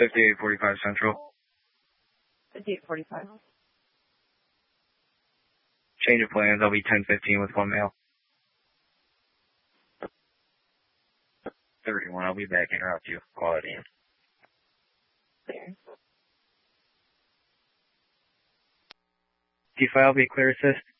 5845 Central. 5845. Change of plans. I'll be 1015 with one male. 31. I'll be back. Interrupt you. Quality. Clear. T-File be clear assist.